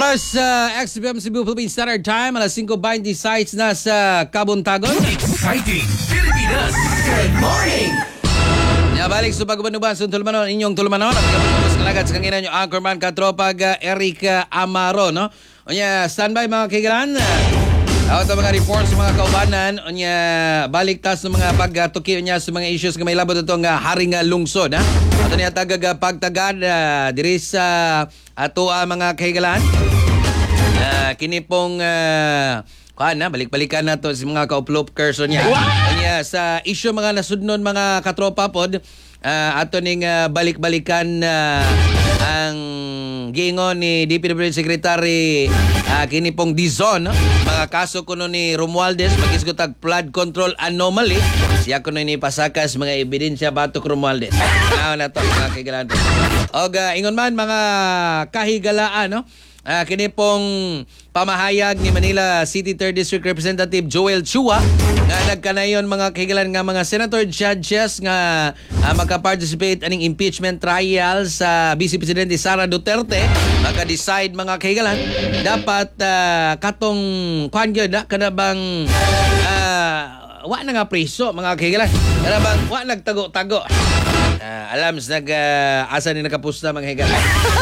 Oras sa XBM Cebu Philippine Standard Time, alas 5:26 na sa Kabuntagon. Exciting Pilipinas. Good morning. Balik sa pagbanuban sa Tulmanon, inyong Tulmanon. At kapag kalagad sa kanina nyo, Anchorman Katropag Eric Amaro, no? Onya, standby mga kigalan. Ako mga reports sa mga kaubanan. Onya, balik tas ng mga pagtuki niya sa mga issues na may labot itong haring lungsod, ha? Ato niya tagag pagtagad diri sa ato mga kigalan. Kini pong balik-balikan na to si mga ka-uplopkers niya. Kanya sa issue mga nasudnon mga katropa pod, ato ning balik-balikan ang giingon ni DPWH Secretary kini pong Dizon, mga kaso kuno ni Romualdez magisgotag flood control anomaly. Siya kuno ni pasakas mga ebidensya batok Romualdez. Na to mga kahigalaan. Og ingon man mga kahigalaan, no? Kini pong pamahayag ni Manila City 3rd District Representative Joel Chua nga nagkanayon mga kahigalan nga mga senator judges nga magka-participate aning impeachment trial sa Vice Presidente Sara Duterte. Maka-decide mga kahigalan dapat katong kuan gyud kanabang wa na nga preso mga kahigalan. Kanabang wa nagtago-tago. Alams asa ni nakapusta mga kahigalan.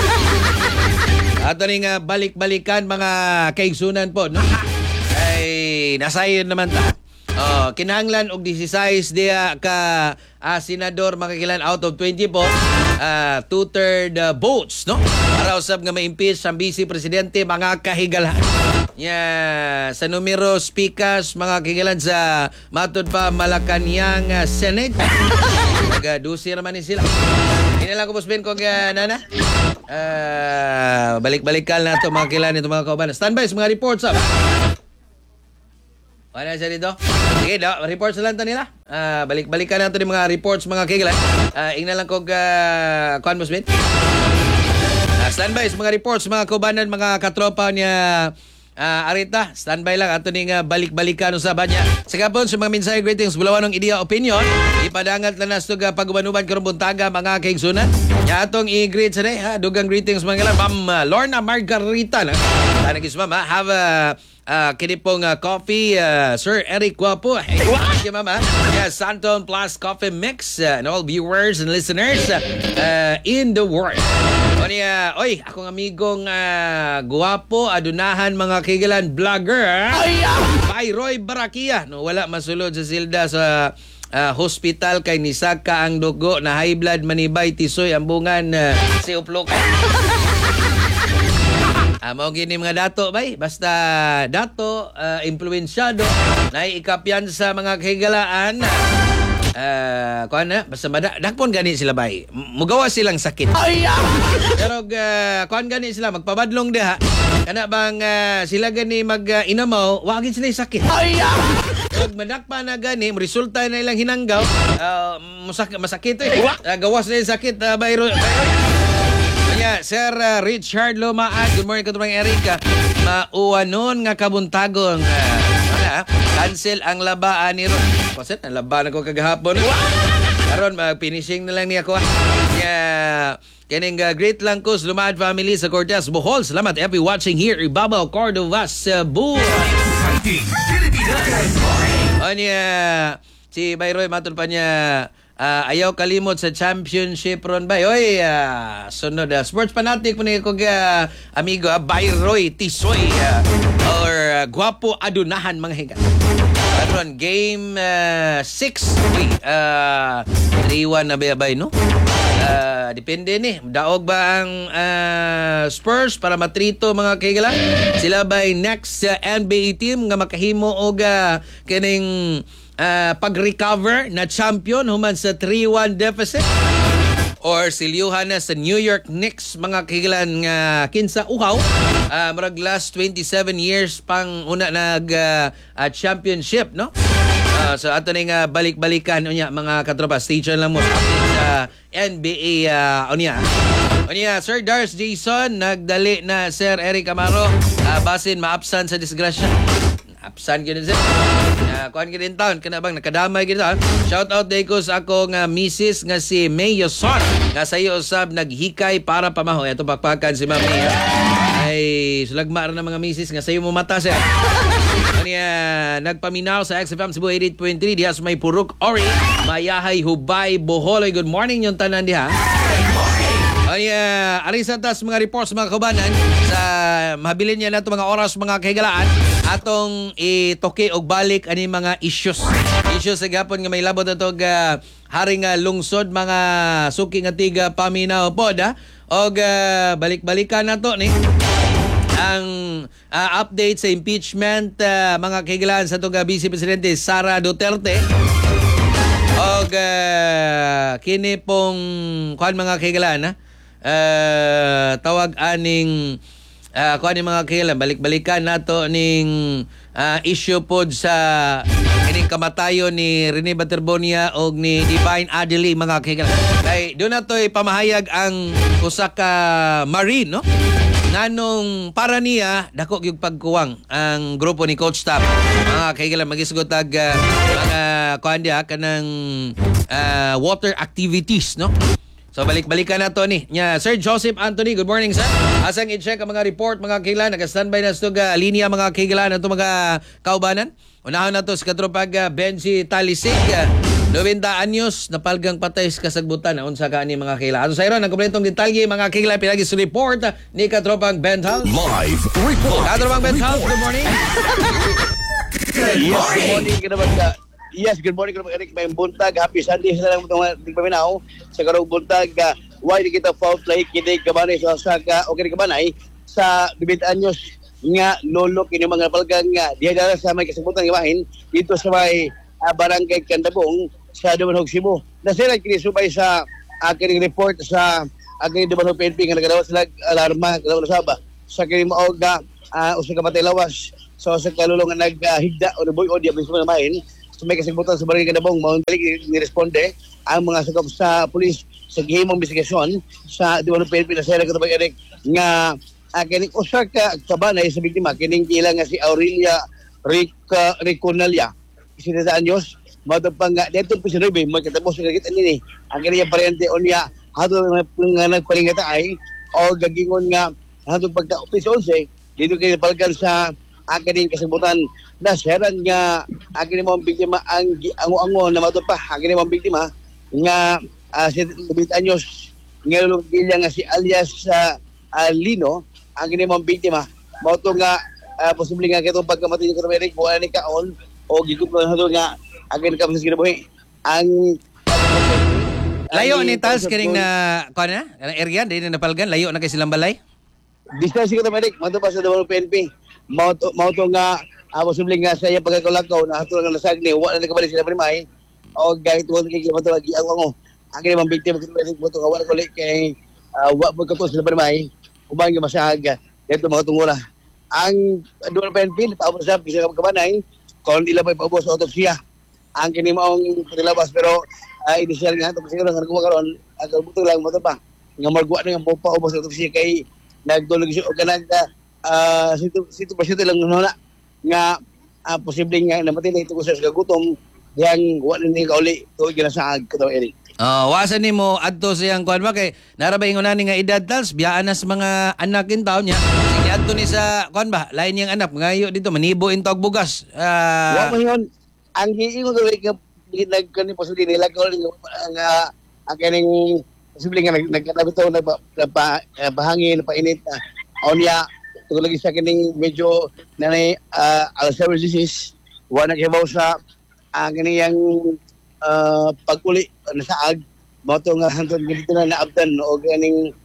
Ato ning balik-balikan mga kaigsunan po, no? Ay nasayon naman ta. Kinahanglan og 16 diya ka senador makikilan out of 20 po, 2/3 votes, no? Para usab nga ma-impeach ang Vice Presidente mga kahigalan. Sa numero speakers mga kahigalan sa matud pa Malacañang Senate. Nag-12 naman ni sila. Inilang ko posben ko nana. Balik-balikan na ito mga kilan ito mga kauban. Standby sa mga reports up. Wala siya dito. Sige do, reports na lang ito nila. Balik-balikan na ito ng mga reports mga kilan. Ingna lang ko kuan mo Smith. Standby sa mga reports mga kaubanan mga katropa niya. Arita, standby lang ato ning balik-balikan sa banya. Sa kapon sa mga mensahe greetings bulawan ng idea opinion. Ipadangat na nastog pagbanuban karong buntaga mga kaigsunan. Ya atong i-greet sa dugang greetings mga kalan. Ma'am Lorna Margarita na. Tanagis ma'am, have kini pong coffee Sir Eric Guapo. Thank you ma'am. Santon Plus Coffee Mix and all viewers and listeners in the world. Oy, akong amigong guwapo, adunahan mga kigalan vlogger. Roy Barakia. No, wala masulod sa silda sa hospital kay nisaka ang dugo na high blood manibay tisoy ambungan si uplok. Mao gini mga dato bay, basta dato impluwensyado na ikapyan sa mga kahigalaan. Kuan na basta dakpon gani sila bay. Mugawa silang sakit. Pero kuan gani sila magpabadlong diha. Kana bang sila gani mag-inamaw, wa gid sila sakit. Pag madakpa na gani, resulta na ilang hinanggaw, masakit gawas na yung sakit bayro. Sir Richard Lomaan, good morning katubang Erika. Mauwanon nga kabuntagon. Cancel ang labaan ni Ron. Kasi nalaban ako kagahapon. Karon finishing na lang niya ko. Kining great lang ko sa Lumad family sa Cortez, Bohol. Salamat every watching here. Ibabaw, Cordova, Cebu. Exciting Pilipinas. Si Bayroy matun pa niya. Ayaw kalimot sa championship ron ba? Oy, sunod sports fanatic po ni kong amigo Bayroy Tisoy or Guapo Adunahan mga higa. Ron game 6 3-1 na bayabay no? Depende ni daog ba ang Spurs para matrito mga kahigalan? Sila ba next NBA team nga makahimo og kining pag-recover na champion human sa 3-1 deficit or silyuhan na sa New York Knicks mga kahigalan nga kinsa uhaw marag last 27 years pang una nag championship no. So ato ning balik-balikan unya mga katropa station lang mo sa NBA unya Sir Dars Jason nagdali na Sir Eric Amaro basin maapsan sa disgrasya. Apsan gini sir. Kuan gini taon kana bang nakadamay gini taon. Shout out day ko sa akong misis nga si May Yoson nga sayo usab naghikay para pamaho. Ito pakpakan si Mami. Ay Ay, sulagma rin ng mga misis nga sa'yo mo mata siya. Kanya, nagpaminaw sa XFM Cebu 88.3 diha sa may Purok Ori, Mayahay, Hubay, Boholoy. Good morning yung tanan diha. Ay, arisan tas mga reports mga kaubanan sa mahabilin niya na ito mga oras mga kahigalaan atong itoke og balik ani mga issues sa gapon nga may labot na ito haring lungsod mga suki nga tiga paminaw pod og balik-balikan na to ni ang update sa impeachment mga kahigalaan sa itong Vice Presidente Sara Duterte og kini pong kuan mga kahigalaan tawag aning kuan mga kailan balik-balikan nato ning issue pod sa ining kamatayon ni Rene Baterbonia og ni Divine Adeli mga kailan. Kay do nato ipamahayag ang usa ka Marine no nganong para niya dako gyud pagkuwang ang grupo ni Coach Tap mga kailan magisgot ag mga kuan dia kanang water activities no. So balik-balikan na to ni. Sir Joseph Anthony, good morning sir. Asang i-check ang mga report mga kailan. Naka-standby na sa linya mga kailan na ito mga kaubanan. Unahon na to sa katropag Benji Talisig. 90 anyos, napalgang patay sa kasagbutan. Unsa ka ni mga kailan. Ato sa iron, ang kompletong detalye mga kailan. Pinagis report ni katropag Benthal. Live report. Katropag Benthal, good morning. Good morning. Yes, good morning, Eric. May buntag. Happy Sunday sa lang mga tigpaminaw. Sa karong buntag, why di kita fault play kinig kabanay sa Osaka o kinig kabanay sa 20 anyos nga lolo kini mga palgang nga diha dala sa may kasabutan iwahin dito sa may barangay Candabong sa Dumanhog, Cebu. Nasira kini subay sa kining report sa kining Dumanhog PNP nga nagadawa sila alarma kada Sabah sa kining maog usa ka patay lawas sa usa ka lolo nga naghigda o nabuy-o diha mismo na mahin sa may kasabutan sa barangay Candabong mao ni-responde ang mga sakop sa pulis sa gihimong investigasyon sa Dumanhog PNP na sila katubag Eric nga kining usa ka kabanay sa biktima kining kila nga si Aurelia Riconalia 70 anyos madto pa nga dito po si Ruby mo katapos nga kita nini ang kaniya paryente unya hato nga nagpalingata ay o gagingon nga hato pagka office 11 dito kay palgan sa kining kasabutan na seran nga kining mga biktima ang ango na madto pa kining mga biktima nga 70 anyos nga lulong nga si alias Lino ang kining mga biktima mao to nga posible nga kitong pagkamatay ni Eric buwan ni kaon o gigup na nga agin ka sa kinabuhi ang layo ni Tals kining na kuan na area di na napalgan layo na kay silang balay distance ko Eric mao to pa sa Dumanhog PNP mao to nga posible nga sa iya pagkakulakaw na ato nga nasagni wala na kabalik sila primay o gahit wala kay mao to agi ang kining mga biktima Eric mao to nga wala ko kay wa mo kato sila primay ubang yung masahaga dito mga tungula ang Dumanhog PNP paabot sa bisa kabanay kung ila may paubos sa autopsiya ang kini maong patilabas pero initial nga ito siguro nga kumakaroon ang kabuto lang mo ito pa nga margwa na yung paubos sa autopsiya kay nagdulog siya o ganag sitwasyon lang nuna nga posible nga namatay na ito ko sa kagutom yang wala ni kauli tuwag na sa kataw Eric. Wasan ni mo adto siyang kuan ba kay narabay nga nga edad Tals biyaan na sa mga anak in taon niya sige adto ni sa kuan ba lain niyang anak ngayo dito manibo in tog bugas wa man yon ang giingon ko nga nagkani posible nila ko ang kaning posible nga nagkatabi to bahangin painit onya tulo lagi sa kining medyo nanay Alzheimer's disease wa naghibaw sa ang kaniyang paguli nasaag mao to nga hangtod dito na naabdan o ganing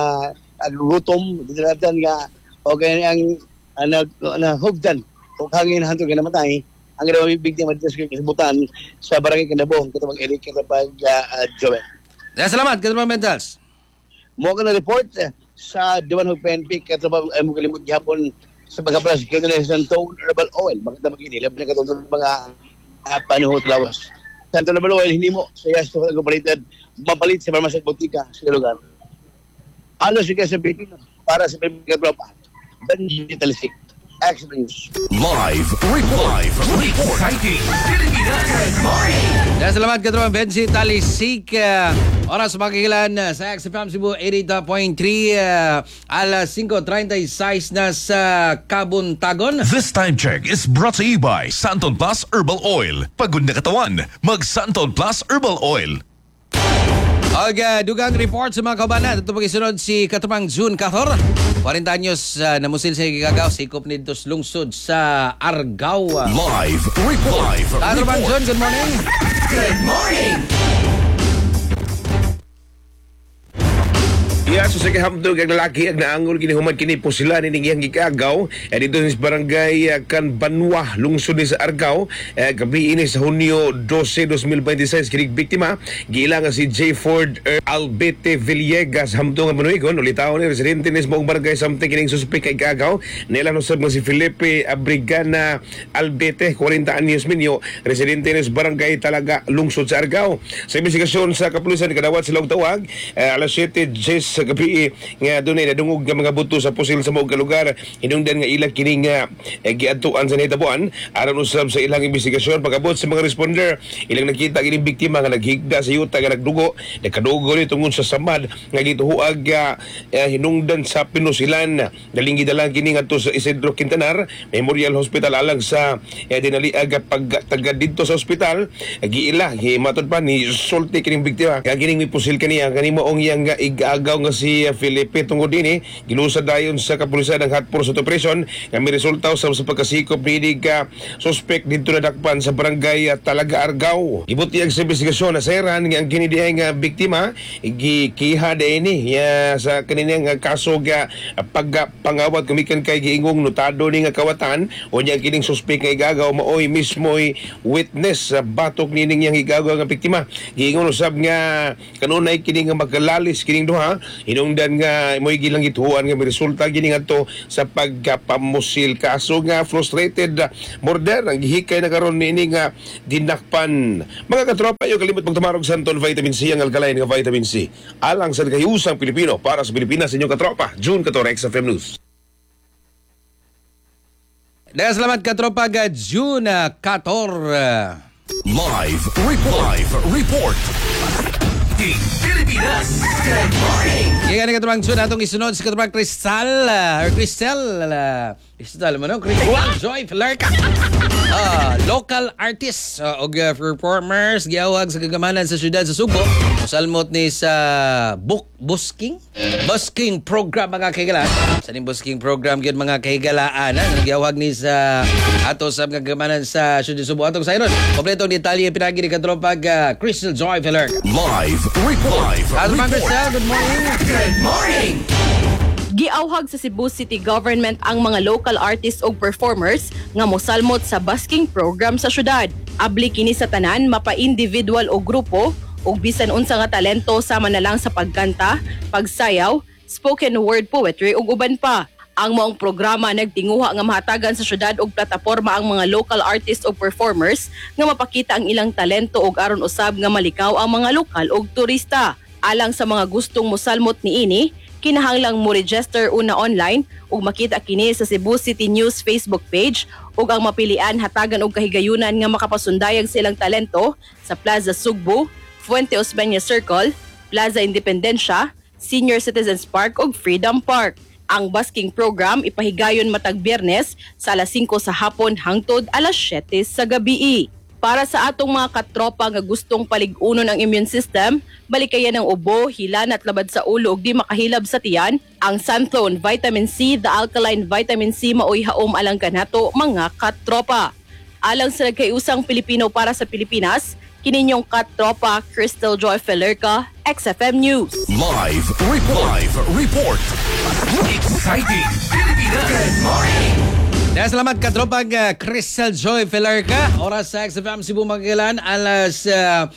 agutom dito na naabdan nga o ganing ang hugdan o hangin hangtod nga namatay ang ginawa bigtima dito sa kasibutan sa barangay Candabong katubang Eric katubang Joel. Salamat katubang Mentals. Mo ka na report sa Dumanhog PNP katubang mo kalimot gihapon sa pagkaplas kinalisan tone herbal oil makita magini labi na katulad mga panuhot lawas. Santo Herbal Oil hindi mo sa yes to palitan mapalit sa farmacy at botika sa lugar. Ano sige sa Pilipinas para sa pagkatropa. Benji Talisig. Action News. Live report. Exciting Pilipinas. Good morning. Salamat katropa Benji Talisik. Oras makikilan sa XFM Cebu 88.3 alas 5:36 na sa Kabuntagon. This time check is brought to you by Santon Plus Herbal Oil. Pagod na katawan, mag Santon Plus Herbal Oil. Dugang report sa mga kabanan. Ito pag-isunod si Katrapang June 14. 40 anyos namusil sa Gigagaw. Sikop nito lungsod sa Argao. Live report. Katrapang June, good morning. Good morning. So sa kahamtog ang lalaki ang naangol kinihuman kini po sila ni iyang gikagaw dito sa barangay Kanbanwa lungsod ni sa Argao gabi ini sa Hunyo 12, 2026 kinig biktima giilang si J. Ford Albete Villegas hamtong ang manuigon ulitaw ni residente ni sa buong barangay samtang kining suspek kay gagaw nila usab mo si Felipe Abrigana Albete 40 anyos minyo residente ni sa barangay talaga lungsod sa Argao sa investigasyon sa kapulisan kadawat sila og tawag alas 7 sa gabi nga dunay nadungog nga mga buto sa pusil sa mga lugar hinungdan nga ila kini nga giadtuan sa nahitabuan aron usab sa ilang investigasyon pagabot sa mga responder ilang nakita kining biktima nga naghigda sa yuta nga nagdugo nakadugo ni tungod sa samad nga gituhuag hinungdan sa Pinusilan daling gidalang kini ngadto sa Isidro Quintanar Memorial Hospital alang sa dinaliag pagtagad dito sa ospital giila himatod pa ni sulti kining biktima kaya kining mipusil kaniya kanimo ong iyang igagaw nga si Felipe tungod dinhi gilusad dayon sa kapulisan ng hot pursuit operation nga may resulta sa pagkasikop ni suspect dito na dakpan sa barangay Talaga Argao gibutiyag sa investigasyon na seran nga ang kinidihay nga biktima gikiha dinhi sa kanilang kaso nga pagpangawat kumikan kay giingong notado ni nga kawatan o niya kining suspect nga igagaw maoy mismoy witness sa batok ni ning yang igagaw nga biktima giingon usab nga kanunay kini nga magkalalis kining duha hinungdan nga mo'y gilang gituhuan nga may resulta gini nga to sa pagkapamusil kaso nga frustrated murder ang gihikay na karon niini nga dinakpan mga katropa yo kalimot pagtumarog Santon Vitamin C ang alkaline nga vitamin C alang sa kayusang Pilipino para sa Pilipinas inyong katropa June 14 XFM News. Salamat katropa June 14. Live report. Pilipinas. Good morning. Kaya nga katrapang June atong isunod si katrapang Crystal mo no? Crystal Joy Filarca. Local artists o performers giyawag sa kagamanan sa syudad sa Subo. Salmot ni sa busking program mga kahigalaan. Sa ning busking program gyud mga kahigalaan giyawag ni sa ato sa kagamanan sa syudad sa Subo atong sayron. Kompletong detalye pinagi ni katrapang Crystal Joy Filarca. Live report. Crystal, good morning. Good morning. Giawhag sa Cebu City Government ang mga local artists o performers nga mosalmot sa busking program sa syudad. Abli kini sa tanan mapa-individual o grupo o bisan unsa nga talento sama na lang sa pagkanta, pagsayaw, spoken word poetry ug uban pa. Ang maong programa nagtinguha nga mahatagan sa syudad og plataporma ang mga local artists o performers nga mapakita ang ilang talento ug aron usab nga malikaw ang mga lokal ug turista. Alang sa mga gustong mosalmot niini, kinahanglang mo register una online ug makita kini sa Cebu City News Facebook page ug ang mapilian hatagan og kahigayunan nga makapasundayag sa ilang talento sa Plaza Sugbo, Fuente Osmeña Circle, Plaza Independencia, Senior Citizens Park ug Freedom Park. Ang busking program ipahigayon matag Biyernes sa alas 5 sa hapon hangtod alas 7 sa gabii. Para sa atong mga katropa nga gustong paligunon ang immune system, balikayan ng ubo, hilan at labad sa ulo ug di makahilab sa tiyan, ang Santon Vitamin C, the alkaline vitamin C maoy haom alang kanato mga katropa. Alang sa nagkayusang Pilipino para sa Pilipinas, kininyong katropa Crystal Joy Filarca, XFM News. Live report. Exciting Pilipinas. Good morning. Salamat katropang Crystal Joy Filarca. Oras sa XFM Cebu Magalan alas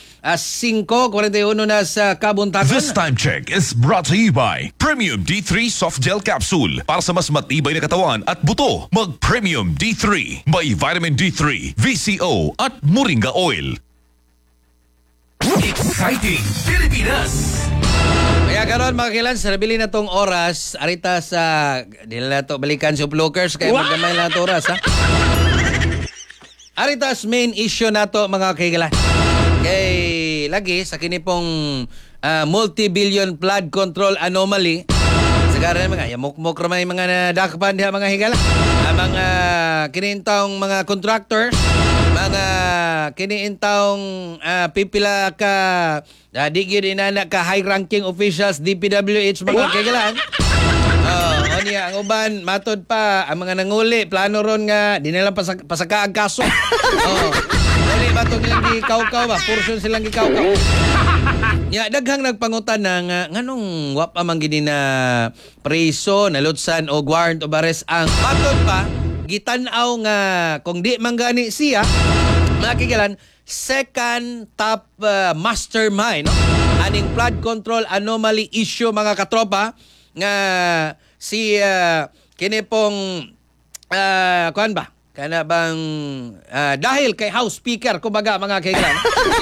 5:41 na sa Kabuntagon. This time check is brought to you by Premium D3 Soft Gel Capsule. Para sa mas matibay na katawan at buto, mag Premium D3. May Vitamin D3, VCO at Moringa Oil. Exciting Pilipinas. Kaya Kaya karon mga kilan, sa nabili na tong oras, arita sa, di na to balikan sa Uplookers, kaya magdamay na to oras, ha? Aritas main issue na to mga kilan. Kay lagi sa kini pong multi-billion flood control anomaly, sagara mga yamok-mok ramay mga dakpan diha mga higala. Ang mga kinintawng mga contractors, mga kinintawng pipila ka di gyud inana ka high-ranking officials DPWH mga kigalan. O niya, ang uban, matod pa, ang mga nanguli, plano ron nga, di nila pasaka ang kaso. Uli, matod nilang gikaw-kaw ba? Portion silang gikaw-kaw. Ya, daghang nagpangutan na nga, nganong wap amang gini na preso, nalutsan o warrant of arrest ang matod pa, gitanaw nga, kung di manggani siya, mga kigalan, second top mastermind, no? Aning flood control anomaly issue mga katropa, nga si kini pong kuan ba kana bang dahil kay House Speaker kumbaga mga kailan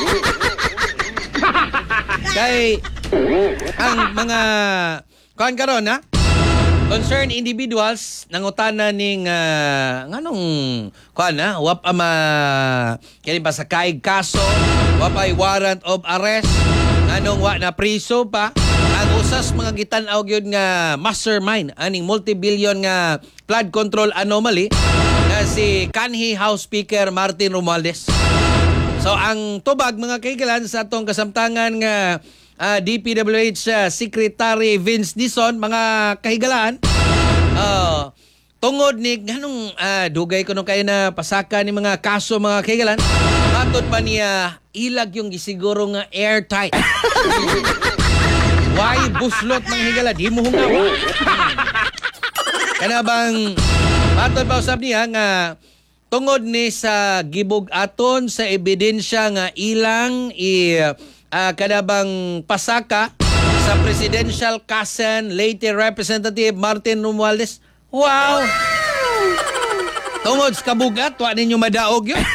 kay ang mga kuan karon ha concerned individuals nangutana ning nganong kuan na wap ama kini ba sa kaig kaso wapay warrant of arrest nganong wa na priso pa ang usas mga gitan-aw gyud nga mastermind aning multi-billion nga flood control anomaly na si kanhi House Speaker Martin Romualdez. So ang tubag mga kaigalan sa atong kasamtangan nga DPWH Secretary Vince Dizon mga kahigalaan tungod ni ganong dugay ko nung kayo na pasaka ni mga kaso mga kaigalan matod pa niya ilag yung gisiguro nga airtight. Why buslot mga higala? Di mo hungaw. Kana bang matod pa usab niya nga tungod ni sa gibug-aton sa ebidensya nga ilang kada bang pasaka sa Presidential Cousin late Representative Martin Romualdez. Wow! Tungod sa kabugat, wa ninyo madaog yun.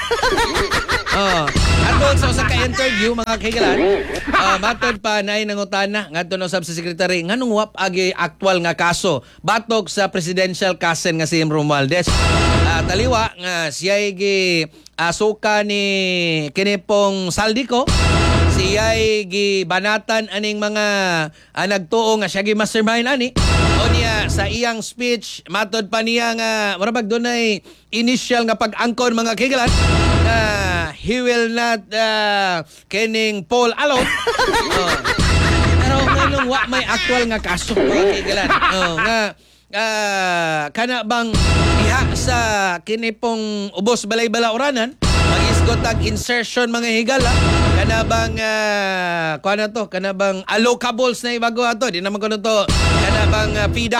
Atol sa usa ka interview mga kaigalan, matod pa nay nangutana ngadto na usab sa secretary nganong wap agi aktual nga kaso batok sa presidential cousin nga si Romualdez. Taliwa nga siya gi asuka ni kini pong Saldico, siya gi banatan aning mga nagtuo nga siya gi mastermind ani. O niya sa iyang speech matod pa niya nga murag dunay initial nga pag-angkon mga kaigalan na he will not kening Paul alone. Pero nganong wa may actual nga kaso mga kaigalan. Nga kana bang diha sa kini pong ubos balay balaoranan mag-isgot ang insertion mga higala kana bang kuana to kana bang allocables na ibago ato di naman kuno to kana bang PIDA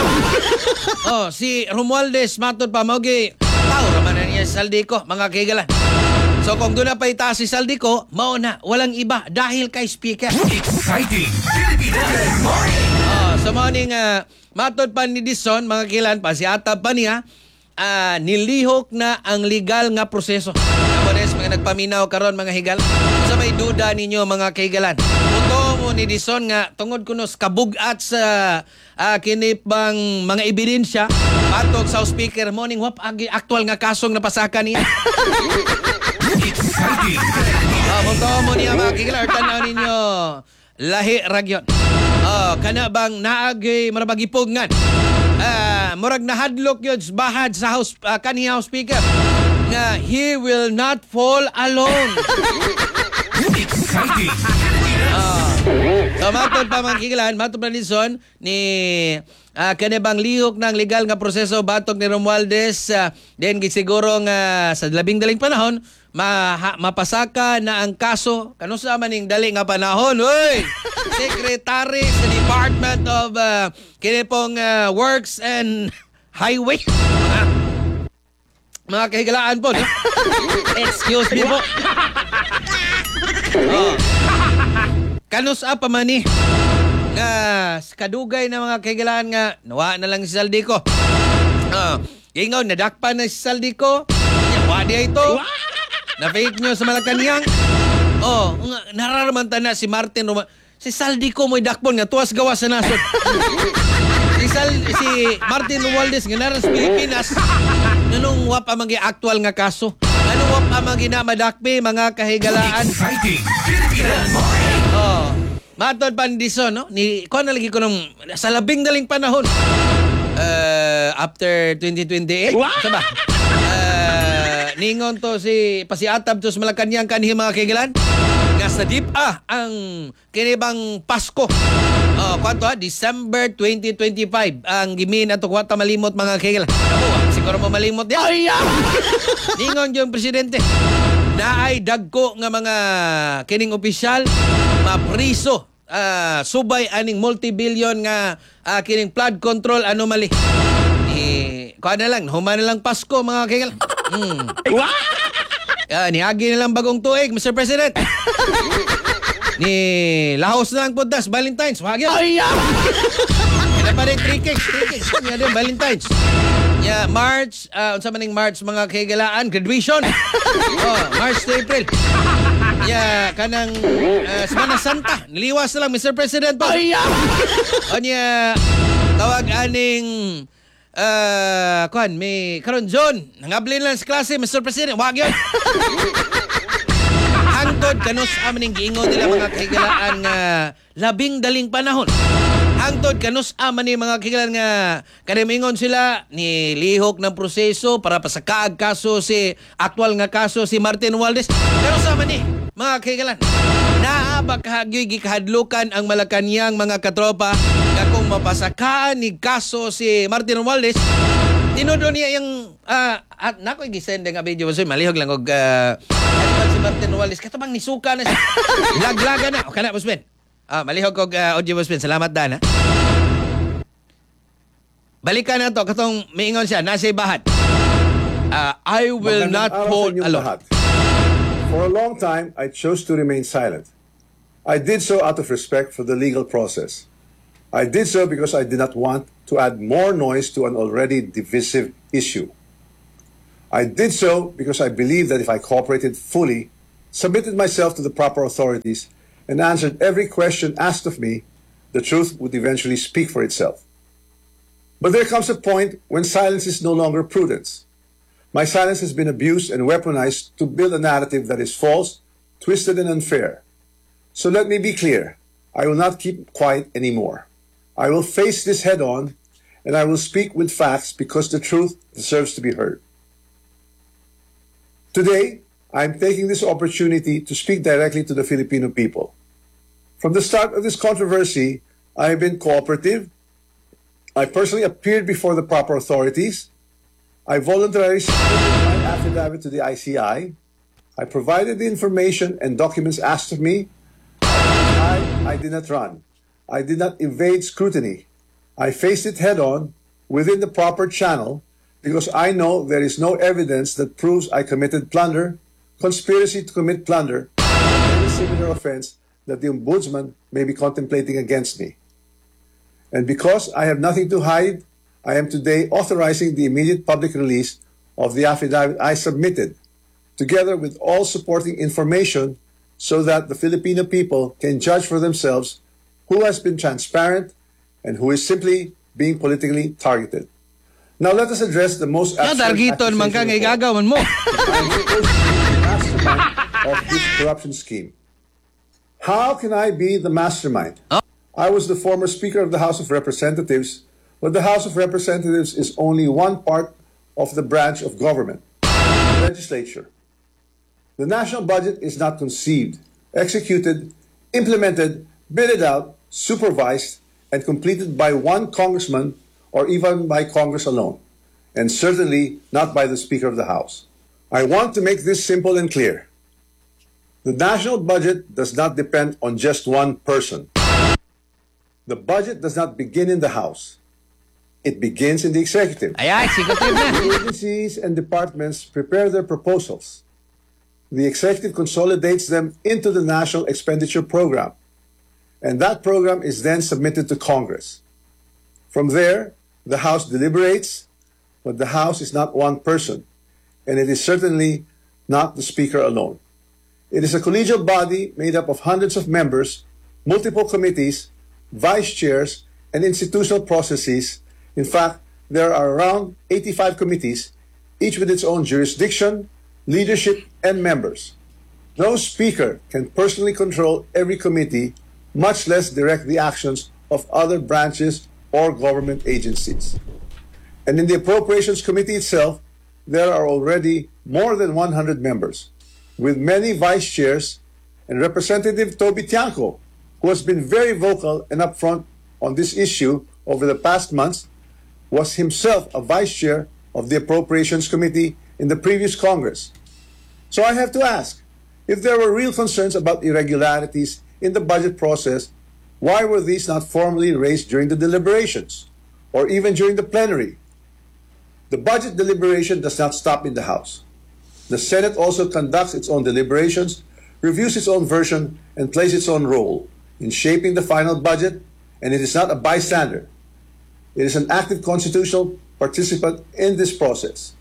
si Romualdez matod pa mogi tao raman na niya Saldico mga kaigalan. So kung doon na pa itaas si Saldico, mao na, walang iba dahil kay Speaker. Exciting Pilipinas Morning. So morning, matod pa ni Dizon, mga kilan, pasiatab pa niya, nilihok na ang legal nga proseso. Kamunes, mga nagpaminaw karon mga higal. So may duda ninyo mga kaigalan. Puto mo ni Dizon nga, tungod kunos kabugat sa kinipang mga ebidensya, patog sa Speaker, morning, wap, agi aktual nga kasong napasaka niya. Exciting Mo niya mga kikilar, tanaw ninyo lahi ragyon. Kana bang naagi marabagipogngan. Murag nahadlok yun bahad sa house kanhi House Speaker nga he will not fall alone. Exciting So matod pa mga kikilan, matod pa Dizon ni kanibang lihok ng legal nga proseso batok ni Romualdez then gisiguro nga sa labing daling panahon mapasaka na ang kaso kano sa maning dali nga panahon oy Secretary sa Department of kinipong Works and Highway mga kahigalaan po no? Excuse me po kanus pa man ni nga kadugay na mga kahigalaan nga nawa na lang si Saldico. Ingaw nadakpan na si Saldico. Wadi ito. Na fake news sa Malacanang. Nararamdaman na si Martin Si Saldico mo'y dakpon nga tuwas gawas sa nasod. Si Martin Romualdez nga naran sa Pilipinas, nanong wap ang mga actual nga kaso. Anong wap ang mga ginamadakpi, mga kahigalaan. Exciting Pilipinas. Oh, matod pandison, no? Kuha na lagi ko nung sa labing daling panahon. After 2028. Saba? Ningon to pasiatab to sa Malacanang kanhi mga kahigalaan. Nga sa deep ang kinibang Pasko. Kwanto December 2025 ang gimin ato kwata malimot mga kahigalaan. Siguro mo malimot yan. Ningon yung presidente. Naay dagko nga mga kining opisyal mapriso. Subay aning multi-billion nga kining flood control anomaly. Kuha na lang, human na lang Pasko mga kahigalaan. Niagi na lang bagong tuig, Mr. President. Ni lahos na lang po das, Valentine's. Wag yan. Kaya pa rin 3 cakes. Yan din, Valentine's. March, unsa maning March mga kahigalaan, graduation. March to April. Kanang Semana Santa. Niliwas na lang, Mr. President po. Tawag aning may karon John, nangablin lang sa klase, Mr. President. Wag yun. Hangtod kanus amaning giingon nila mga kahigalaan nga labing daling panahon. Hangtod kanus aman ni mga kahigalaan nga kanimingon sila ni lihok ng proseso para pasakaag kaso actual nga kaso si Martin Romualdez. Pero sa man ni mga kahigalaan, naaba kahagyoy gikahadlukan ang Malacanang mga katropa nga kung mapasakaan ni kaso si Martin Romualdez, tinudo niya yung nakoy gisend nga video so malihog lang og si Martin Romualdez katubang nisuka na siya. Laglaga na. Okay na, boss Ben. Malihog og audio, boss Ben. Salamat Dan, ha. Balikan na to katong miingon siya nasa bahat. I will Magandang not araw sa hold inyong alone. lahat. For a long time, I chose to remain silent. I did so out of respect for the legal process. I did so because I did not want to add more noise to an already divisive issue. I did so because I believed that if I cooperated fully, submitted myself to the proper authorities, and answered every question asked of me, the truth would eventually speak for itself. But there comes a point when silence is no longer prudence. My silence has been abused and weaponized to build a narrative that is false, twisted, and unfair. So let me be clear. I will not keep quiet anymore. I will face this head on, and I will speak with facts because the truth deserves to be heard. Today, I am taking this opportunity to speak directly to the Filipino people. From the start of this controversy, I have been cooperative. I personally appeared before the proper authorities. I voluntarily submitted my affidavit to the ICI. I provided the information and documents asked of me. I did not run. I did not evade scrutiny. I faced it head on within the proper channel because I know there is no evidence that proves I committed plunder, conspiracy to commit plunder, or any similar offense that the Ombudsman may be contemplating against me. And because I have nothing to hide, I am today authorizing the immediate public release of the affidavit I submitted, together with all supporting information so that the Filipino people can judge for themselves who has been transparent and who is simply being politically targeted. Now let us address the most Targiton man ka nga igagawan mo. mastermind of this corruption scheme. How can I be the mastermind? I was the former Speaker of the House of Representatives, but the House of Representatives is only one part of the branch of government, the legislature. The national budget is not conceived, executed, implemented, bidded out, supervised, and completed by one congressman or even by Congress alone, and certainly not by the Speaker of the House. I want to make this simple and clear. The national budget does not depend on just one person. The budget does not begin in the House. It begins in the executive. Ayan, sikotin na. The agencies and departments prepare their proposals. The executive consolidates them into the National Expenditure Program, and that program is then submitted to Congress. From there, the House deliberates, but the House is not one person, and it is certainly not the Speaker alone. It is a collegial body made up of hundreds of members multiple committees, vice chairs, and institutional processes. In fact, there are around 85 committees, each with its own jurisdiction, leadership, and members. No speaker can personally control every committee, much less direct the actions of other branches or government agencies. And in the Appropriations Committee itself, there are already more than 100 members, with many vice chairs, and Representative Toby Tiangco, who has been very vocal and upfront on this issue over the past months, was himself a vice chair of the Appropriations Committee in the previous Congress. So I have to ask, if there were real concerns about irregularities in the budget process, why were these not formally raised during the deliberations or even during the plenary? The budget deliberation does not stop in the House. The Senate also conducts its own deliberations, reviews its own version, and plays its own role in shaping the final budget, and it is not a bystander. It is an active constitutional participant in this process.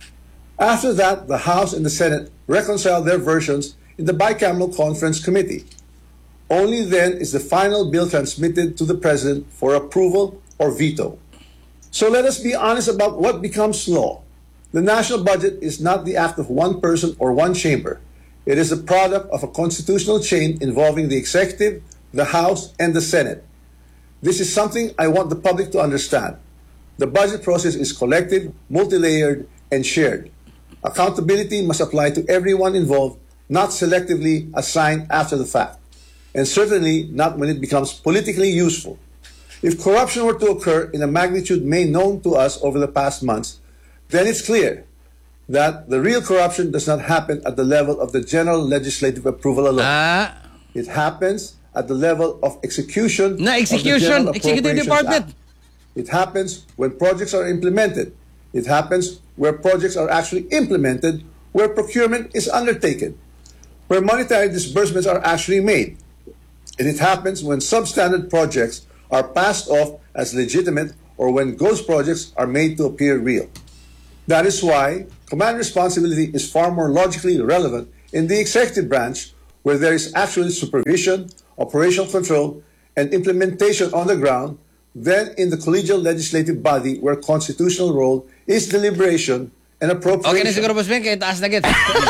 After that, the House and the Senate reconcile their versions in the bicameral conference committee. Only then is the final bill transmitted to the President for approval or veto. So let us be honest about what becomes law. The national budget is not the act of one person or one chamber. It is the product of a constitutional chain involving the executive, the House, and the Senate. This is something I want the public to understand. The budget process is collective, multi-layered, and shared. Accountability must apply to everyone involved, not selectively assigned after the fact, and certainly not when it becomes politically useful. If corruption were to occur in a magnitude made known to us over the past months, then it's clear that the real corruption does not happen at the level of the general legislative approval alone. It happens at the level of execution Na of the execution, General Executive Appropriations Department. Act. It happens when projects are implemented. It happens where projects are actually implemented, where procurement is undertaken, where monetary disbursements are actually made. And it happens when substandard projects are passed off as legitimate or when ghost projects are made to appear real. That is why command responsibility is far more logically relevant in the executive branch, where there is actually supervision, operational control, and implementation on the ground, than in the collegial legislative body, where constitutional role is deliberation and appropriation. Okay na siguro, Boss Ben, kaya taas na git.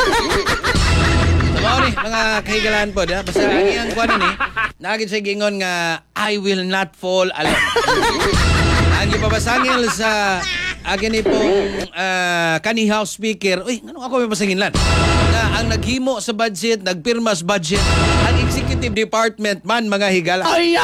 Tama ni, mga kahigalaan po, da? Basta ang kuha ni, nagit sa gingon nga, I will not fall alone. Ang ipapasangil sa akin pong kani House Speaker, uy, ano ako may pasangin lan? Na ang naghimo sa budget, nagpirma sa budget, ang Executive Department man, mga higala. Ay,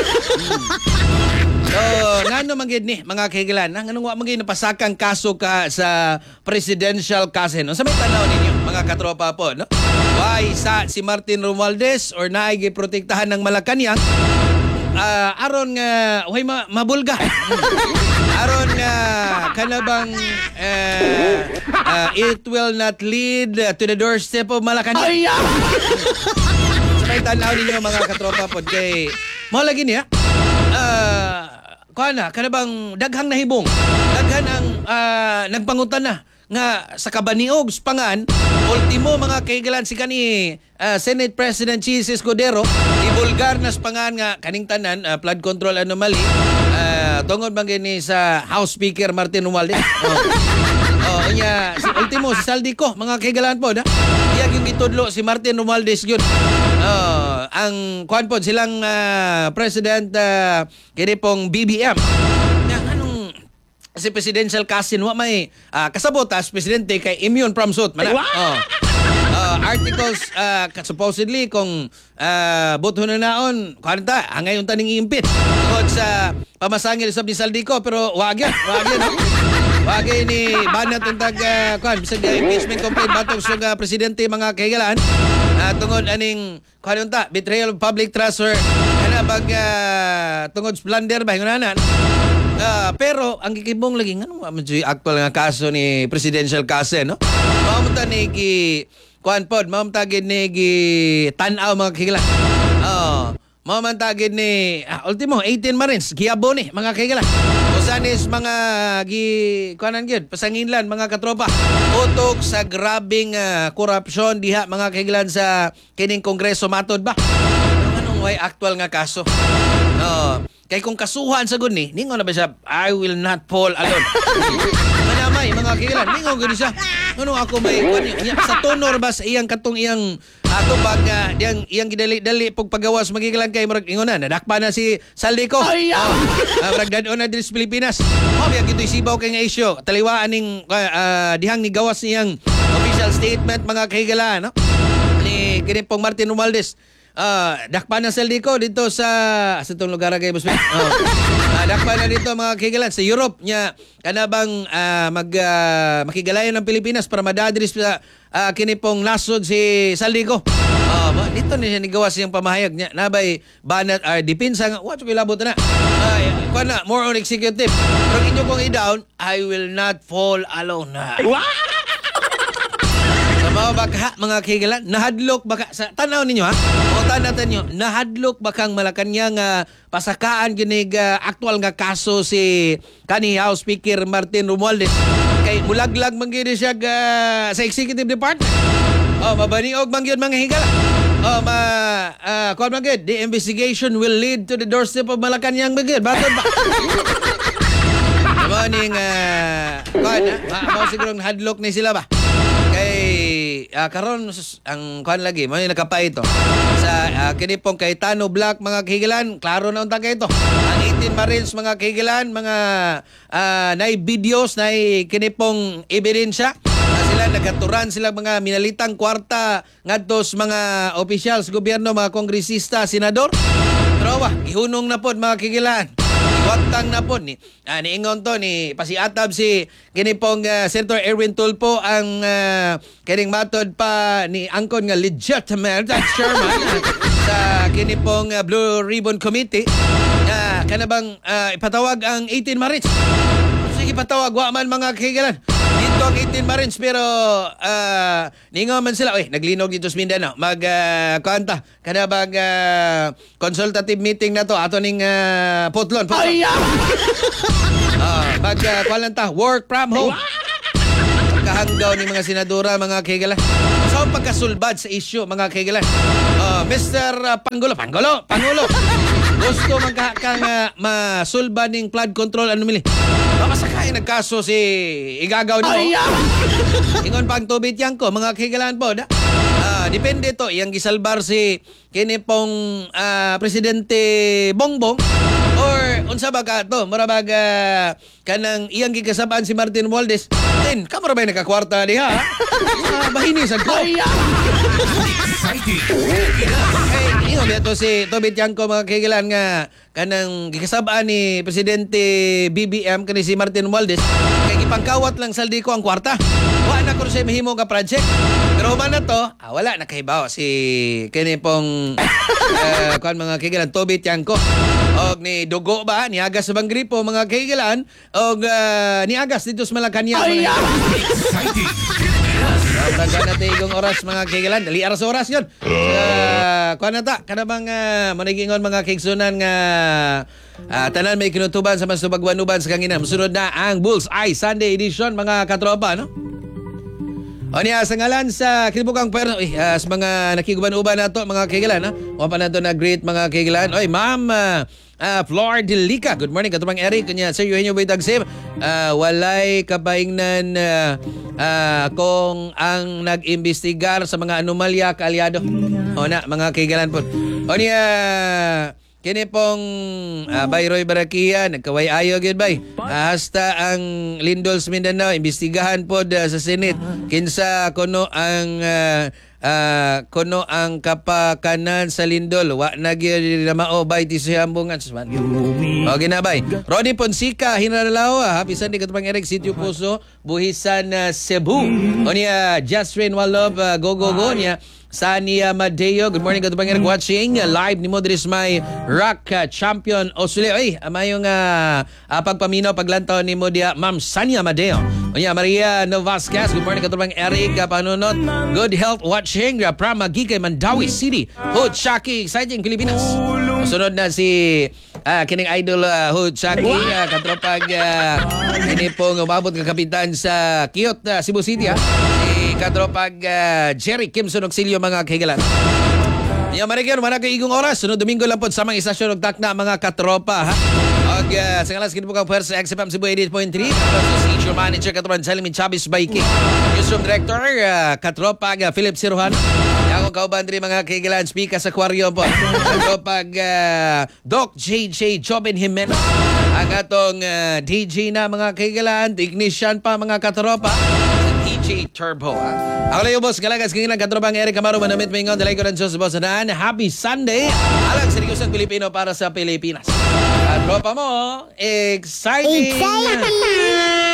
so, nga no manggid ni, mga kahigalan, nga nung manggid napasakang kaso ka sa presidential casino. Sa may tanaw ninyo, mga katropa po, no? Why sa si Martin Romualdez or naay protektahan ng Malacanang, aron nga, uy, mabulga. Aron nga, kanabang it will not lead to the doorstep of Malacanang. Ay, sa may tanaw ninyo, mga katropa po, kay, mo lagi niya, kanabang daghang nahibong, daghan ang nagpangutan na nga sa kabaniog pangan, ultimo mga kaigalan si kani Senate President Chis Escudero ibulgar na pangan nga kaning tanan flood control anomaly tungod man gini sa House Speaker Martin Romualdez. Nya si ultimo si Saldico, mga kaigalan po na iyag yung gitudlo si Martin Romualdez yun. Ang kuan po silang President kini pong BBM. Anong si Presidential Casino may kasabotas presidente kay immune from suit man. Articles supposedly kung buto na naon kanta ngayon taning iimpit tungod sa pamasangil sa ni Saldico, pero wag yan no? Wagay ni banat untag bisag impeachment complaint batong sa presidente, mga kahigalaan tungod aning kanunta betrayal of public trust or kanabag tungod splander ba hingunanan. Pero ang gikibong lagi ngano actual nga kaso ni presidential case, no? Mamunta ni gi kuan pod, mamunta gid ni gi tan-aw, mga kahigalaan. Mamantagid ni ultimo 18 Marines giabo ni, mga kahigalaan. Usanis mga kuanan gyud pasanginlan, mga katropa, utok sa grabing korupsyon diha, mga kahigalaan, sa kining kongreso matod ba. Anong ang way actual nga kaso. Kay kung kasuhan sa guni, ningon na ba siya, I will not fall alone. Manamay, mga kailan, ningon guni siya. Ano ako may, sa tonor ba sa iyang katong iyang tubag nga, iyang gidali-dali pag pagawas magigilan kay Marag Ingonan. Nadakpa na si Saldico. Marag dadon na din sa Pilipinas. Biya gito isibaw kay nga isyo. Taliwaan ning dihang ni gawas niyang official statement mga kahigalaan. No? Ni kinipong Martin Romualdez. Dakpa na Saldico dito sa itong lugar kay Buswin. Dakpa na dito mga kahigalan sa Europe niya kanabang makigalayan ng Pilipinas para madadris sa kinipong nasod si Saldico. Dito niya nigawas siyang pamahayag niya. Nabay banat depensa nga what will abot na. Kana more on executive. Pero inyo kong i-down, I will not fall alone. Sa mga kahigalan, nahadlok baka sa tanaw ninyo ha? O tanatan nyo, nahadlok bakang Malacanang pasakaan ginig aktual nga kaso si kani House Speaker Martin Romualdez kay mulaglag man gyud siya sa executive department. Mabaniog man gyud mga higala. Kuan man gyud, the investigation will lead to the doorstep of Malacanang man gyud. Batod ba? Morning kuan siguro hadlok ni sila ba? Kay karon ang kuan lagi mo nakapay ito sa kinipong Cayetano Black mga kahigalan, klaro na unta kay ito ang 18 Marines mga kahigalan, mga nay videos nay kinipong ebidensya sila nagaturan sila mga minalitang kwarta ngadto sa mga officials gobyerno, mga kongresista, senador. Pero ihunong na pod mga kahigalan. Iwagtang na po ni niingon to ni pasiatab si kinipong Senator Erwin Tulfo ang kining matod pa ni angkon nga legitimate chairman sa kinipong Blue Ribbon Committee kanabang ipatawag ang 18 Marines. Sige patawag wa man mga kahigalan. Dito ang 18 Marines pero ningon man sila naglinog dito sa Mindanao kanta kanabang consultative meeting na to ato ning putlon kualanta work from home kahanggaw ni mga senadora mga kahigalan sa pagkasulbad sa issue mga kahigalan. Mr. Pangulo gusto magkakang masulbad ning flood control anomaly. Masakay nagkaso si igagaw nimo. Ingon pang tubit yang ko mga kahigalan po depende to iyang gisalbar si kini pong Presidente Bongbong or unsa ba ka to marabag kanang iyang gigasabaan si Martin Romualdez din kamura ba nakakwarta diha bahini sa ko. Ingon dito si Tobit Yanko mga kahigalan nga kanang gigasabaan ni Presidente BBM kani si Martin Romualdez kay gipangkawat lang Saldico ang kwarta. Wa na ko siya mahimo nga project. Pero man na to, wala nakahibaw si kini pong kuan mga kahigalan Tobit Yanko. Og ni dugo ba niagas sa Banggripo mga kahigalan og niagas dito sa Malacanang. Tangga na tigong oras mga kahigalan. Dali aras oras yun. Kuan na ta. Kanabang manigingon mga kaigsunan nga tanan may kinutuban sa mas tubagwanuban sa kangina. Musunod na ang Bullseye Sunday Edition mga katropa, no? O niya, sa ngalan sa kinibukang perno, sa mga nakiguban-uban na to, mga kahigalan, ha? O pa na to na great mga kahigalan. Oy, Ma'am Flor Delica. Good morning, katubang Eric. Kanya, Sir Eugenio Boytagsib. Walay kabaingnan kung ang nag-imbestigar sa mga anomalya kaalyado. O na, mga kahigalan po. O niya, kini pong Bayroy Barakia, nagkaway-ayo yun bay. Hasta ang Lindols Mindanao, imbestigahan po sa Senate. Kinsa kuno ang kapakanan sa Lindol. Wa na gyud na maobay ti sihambungan. O ginabay. Ronnie Ponsica, Hinaralawa, hapisan di katupang Eric Sitio Puso, buhisan Cebu. O niya, Just Rain Walob, go niya. Sania Madeo, good morning katubang Eric watching live ni Modris may rock champion Australia. Ay, amayong pagpaminaw paglantaw ni Modia Ma'am Sania Madeo. Onya Maria Novasquez, good morning katubang Eric panunot. Good health watching from Magigay Mandawi City. Hood Shaki, exciting Pilipinas. Sunod na si kining idol Hood Shaki katropag kini pong umabot ng kapitan sa Kiyot Cebu City si katropag Jerry Kimson Auxilio mga kahigalan. Yan marigyan, igong oras. Sunod Domingo lang po sa mga istasyon ug takna mga katropa ha. Og sa ngalas kinabukang pwersa XFM Cebu 88.3. Station Manager Katropan Salimin Chavez Biking. Newsroom Director Katropa Philip Siruhan. Ako kauban diri mga kaigalan speaker sa aquarium po. Katropag Doc JJ Jobin Jimenez. Ang atong DJ na mga kaigalan, technician pa mga katropa. DJ Turbo. Ako lang yung boss, galagas kong ilang katropang Eric Amaro, manamit mo yung dalay ko ng Diyos sa boss na Happy Sunday! Alang seryosang Pilipino para sa Pilipinas. Katropa mo, exciting!